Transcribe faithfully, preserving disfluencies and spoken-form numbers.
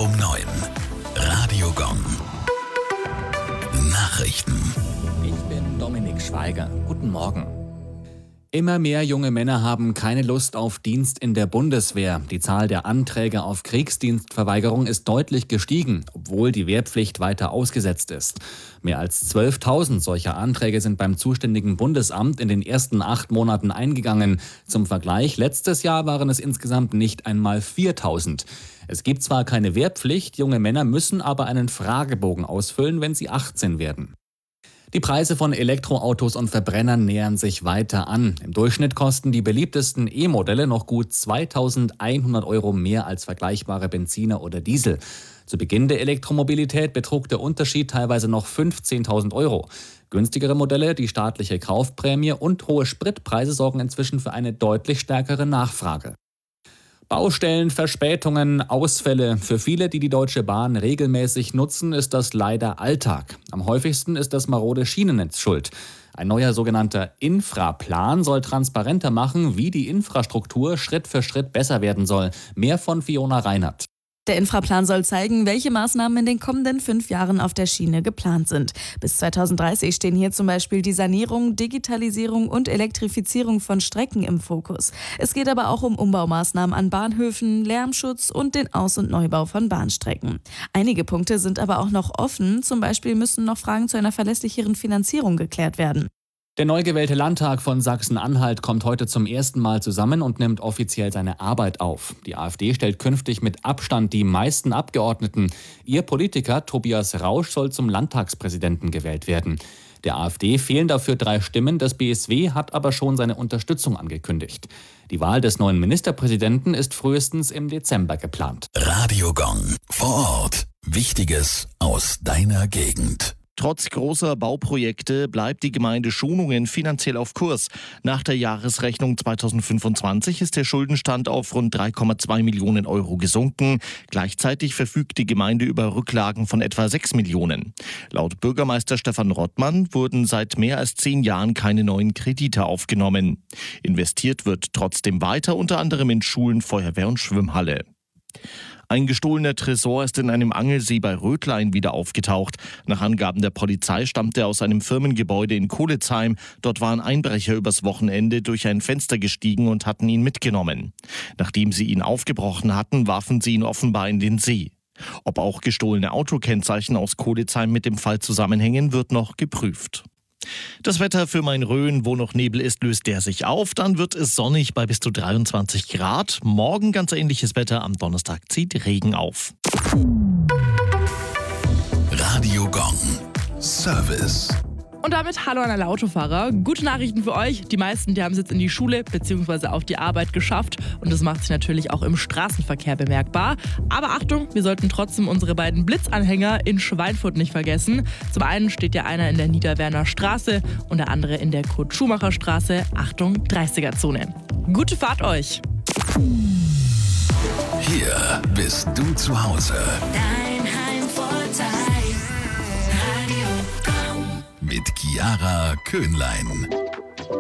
um neun. Radio Gong. Nachrichten. Ich bin Dominik Schweiger. Guten Morgen. Immer mehr junge Männer haben keine Lust auf Dienst in der Bundeswehr. Die Zahl der Anträge auf Kriegsdienstverweigerung ist deutlich gestiegen, obwohl die Wehrpflicht weiter ausgesetzt ist. Mehr als zwölftausend solcher Anträge sind beim zuständigen Bundesamt in den ersten acht Monaten eingegangen. Zum Vergleich, letztes Jahr waren es insgesamt nicht einmal viertausend. Es gibt zwar keine Wehrpflicht, junge Männer müssen aber einen Fragebogen ausfüllen, wenn sie achtzehn werden. Die Preise von Elektroautos und Verbrennern nähern sich weiter an. Im Durchschnitt kosten die beliebtesten E-Modelle noch gut zweitausendeinhundert Euro mehr als vergleichbare Benziner oder Diesel. Zu Beginn der Elektromobilität betrug der Unterschied teilweise noch fünfzehntausend Euro. Günstigere Modelle, die staatliche Kaufprämie und hohe Spritpreise sorgen inzwischen für eine deutlich stärkere Nachfrage. Baustellen, Verspätungen, Ausfälle. Für viele, die die Deutsche Bahn regelmäßig nutzen, ist das leider Alltag. Am häufigsten ist das marode Schienennetz schuld. Ein neuer sogenannter Infraplan soll transparenter machen, wie die Infrastruktur Schritt für Schritt besser werden soll. Mehr von Fiona Reinhardt. Der Infraplan soll zeigen, welche Maßnahmen in den kommenden fünf Jahren auf der Schiene geplant sind. Bis zweitausenddreißig stehen hier zum Beispiel die Sanierung, Digitalisierung und Elektrifizierung von Strecken im Fokus. Es geht aber auch um Umbaumaßnahmen an Bahnhöfen, Lärmschutz und den Aus- und Neubau von Bahnstrecken. Einige Punkte sind aber auch noch offen. Zum Beispiel müssen noch Fragen zu einer verlässlicheren Finanzierung geklärt werden. Der neu gewählte Landtag von Sachsen-Anhalt kommt heute zum ersten Mal zusammen und nimmt offiziell seine Arbeit auf. Die AfD stellt künftig mit Abstand die meisten Abgeordneten. Ihr Politiker Tobias Rausch soll zum Landtagspräsidenten gewählt werden. Der AfD fehlen dafür drei Stimmen, das B S W hat aber schon seine Unterstützung angekündigt. Die Wahl des neuen Ministerpräsidenten ist frühestens im Dezember geplant. Radio Gong. Vor Ort. Wichtiges aus deiner Gegend. Trotz großer Bauprojekte bleibt die Gemeinde Schonungen finanziell auf Kurs. Nach der Jahresrechnung zweitausendfünfundzwanzig ist der Schuldenstand auf rund drei Komma zwei Millionen Euro gesunken. Gleichzeitig verfügt die Gemeinde über Rücklagen von etwa sechs Millionen. Laut Bürgermeister Stefan Rottmann wurden seit mehr als zehn Jahren keine neuen Kredite aufgenommen. Investiert wird trotzdem weiter, unter anderem in Schulen, Feuerwehr und Schwimmhalle. Ein gestohlener Tresor ist in einem Angelsee bei Rötlein wieder aufgetaucht. Nach Angaben der Polizei stammt er aus einem Firmengebäude in Kohlizheim. Dort waren Einbrecher übers Wochenende durch ein Fenster gestiegen und hatten ihn mitgenommen. Nachdem sie ihn aufgebrochen hatten, warfen sie ihn offenbar in den See. Ob auch gestohlene Autokennzeichen aus Kohlizheim mit dem Fall zusammenhängen, wird noch geprüft. Das Wetter für Main-Rhön, wo noch Nebel ist, löst der sich auf. Dann wird es sonnig bei bis zu dreiundzwanzig Grad. Morgen ganz ähnliches Wetter. Am Donnerstag zieht Regen auf. Radio Gong. Service. Und damit hallo an alle Autofahrer. Gute Nachrichten für euch. Die meisten, die haben es jetzt in die Schule bzw. auf die Arbeit geschafft. Und das macht sich natürlich auch im Straßenverkehr bemerkbar. Aber Achtung, wir sollten trotzdem unsere beiden Blitzanhänger in Schweinfurt nicht vergessen. Zum einen steht ja einer in der Niederwerner Straße und der andere in der Kurt-Schumacher-Straße. Achtung, dreißiger-Zone. Gute Fahrt euch. Hier bist du zu Hause. Dein Heimvorteil. Radio Gong. Mit Chiara Köhnlein.